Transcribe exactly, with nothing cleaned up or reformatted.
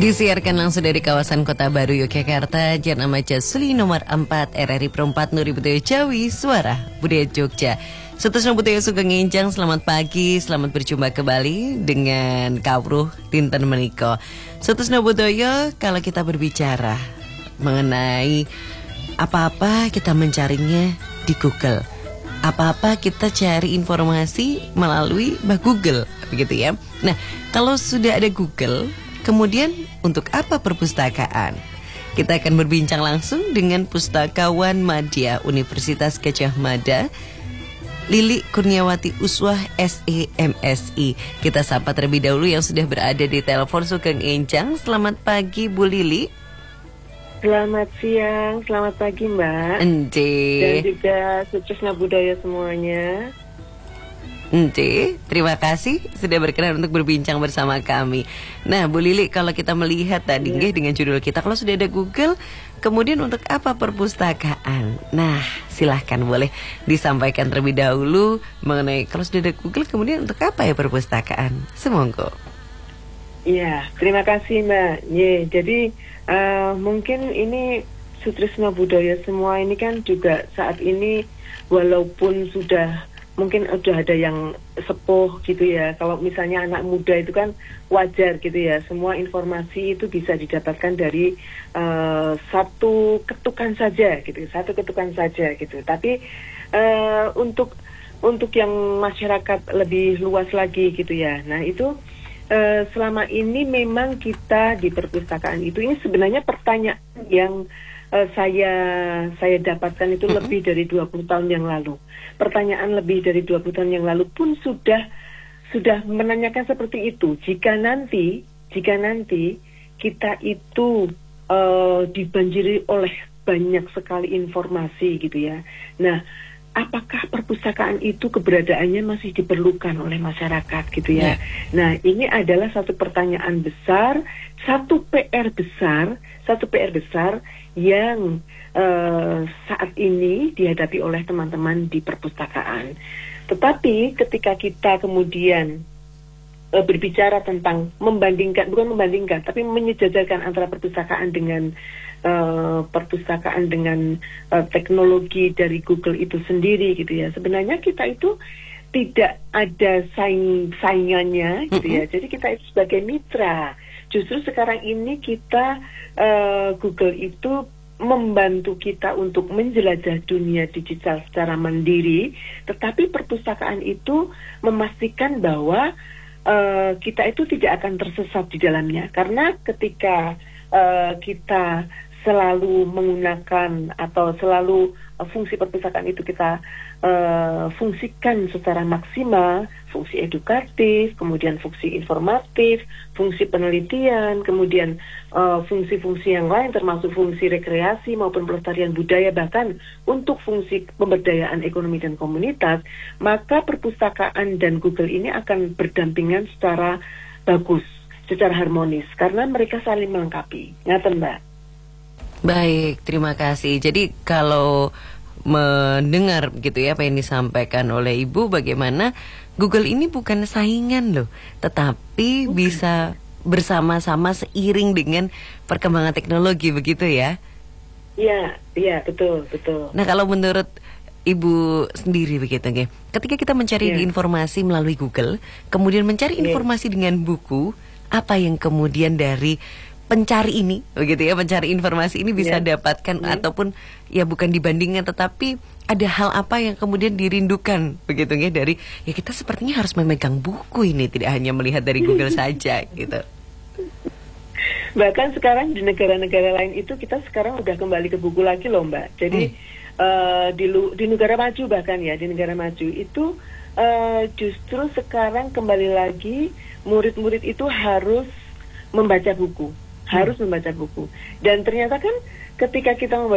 Disiarkan langsung dari kawasan Kota Baru, Yogyakarta, Jana Maja Suli nomor empat R R I Perempat Nuri Budaya Jawi, Suara Budaya Jogja. Sutusna Budaya Sugeng Enjang, selamat pagi, selamat berjumpa kembali dengan Kawruh Dinten Meniko. Sutusna Budaya, kalau kita berbicara mengenai apa-apa kita mencarinya di Google. Apa-apa kita cari informasi melalui Mbak Google, begitu ya. Nah, kalau sudah ada Google, kemudian untuk apa perpustakaan? Kita akan berbincang langsung dengan Pustakawan Madya Universitas Gadjah Mada, Lili Kurniawati Uswah S E M S I. Kita sapa terlebih dahulu yang sudah berada di telepon Sugeng Enjang. Selamat pagi Bu Lili. Selamat siang, selamat pagi Mbak. Ente. Dan juga Sutusna Budaya semuanya. Ente, terima kasih sudah berkenan untuk berbincang bersama kami. Nah, Bu Lili, kalau kita melihat tadi yeah. dengan judul kita, kalau sudah ada Google, kemudian untuk apa perpustakaan? Nah, silahkan boleh disampaikan terlebih dahulu mengenai kalau sudah ada Google, kemudian untuk apa ya perpustakaan? Semonggo. Iya, terima kasih Mbak. Ye, jadi uh, mungkin ini Sutrisna Budaya semua ini kan juga saat ini walaupun sudah mungkin udah ada yang sepuh gitu ya. Kalau misalnya anak muda itu kan wajar gitu ya. Semua informasi itu bisa didapatkan dari uh, satu ketukan saja gitu, satu ketukan saja gitu. Tapi uh, untuk untuk yang masyarakat lebih luas lagi gitu ya. Nah itu Uh, selama ini memang kita di perpustakaan itu, ini sebenarnya pertanyaan yang uh, saya saya dapatkan itu mm-hmm. lebih dari dua puluh tahun yang lalu. Pertanyaan lebih dari dua puluh tahun yang lalu pun sudah sudah menanyakan seperti itu. Jika nanti jika nanti kita itu uh, dibanjiri oleh banyak sekali informasi gitu ya. Nah, apakah perpustakaan itu keberadaannya masih diperlukan oleh masyarakat gitu ya? Yeah. Nah, ini adalah satu pertanyaan besar, satu P R besar, satu P R besar yang uh, saat ini dihadapi oleh teman-teman di perpustakaan. Tetapi ketika kita kemudian uh, berbicara tentang membandingkan, bukan membandingkan, tapi menyejajarkan antara perpustakaan dengan Uh, perpustakaan dengan uh, teknologi dari Google itu sendiri gitu ya. Sebenarnya kita itu tidak ada saing saingannya gitu ya. Jadi kita itu sebagai mitra. Justru sekarang ini kita uh, Google itu membantu kita untuk menjelajah dunia digital secara mandiri, tetapi perpustakaan itu memastikan bahwa uh, kita itu tidak akan tersesat di dalamnya. Karena ketika uh, kita selalu menggunakan atau selalu uh, fungsi perpustakaan itu kita uh, fungsikan secara maksimal, fungsi edukatif, kemudian fungsi informatif, fungsi penelitian, kemudian uh, fungsi-fungsi yang lain termasuk fungsi rekreasi maupun pelestarian budaya, bahkan untuk fungsi pemberdayaan ekonomi dan komunitas, maka perpustakaan dan Google ini akan berdampingan secara bagus, secara harmonis, karena mereka saling melengkapi. Ngaten Mbak. Baik, terima kasih. Jadi kalau mendengar gitu ya apa yang disampaikan oleh Ibu, bagaimana Google ini bukan saingan loh, tetapi bukan. Bisa bersama-sama seiring dengan perkembangan teknologi, begitu ya? Iya, iya betul, betul. Nah, kalau menurut Ibu sendiri begitu ya, ketika kita mencari yeah. informasi melalui Google, kemudian mencari yeah. informasi dengan buku, apa yang kemudian dari pencari ini, begitu ya, pencari informasi ini bisa yeah. dapatkan yeah. ataupun ya bukan dibandingkan, tetapi ada hal apa yang kemudian dirindukan, begitu ya, dari ya kita sepertinya harus memegang buku ini, tidak hanya melihat dari Google saja, gitu. Bahkan sekarang di negara-negara lain itu kita sekarang udah kembali ke buku lagi loh Mbak. Jadi hmm. uh, di di negara maju bahkan ya di negara maju itu uh, justru sekarang kembali lagi murid-murid itu harus membaca buku. harus membaca buku. Dan ternyata kan ketika kita membaca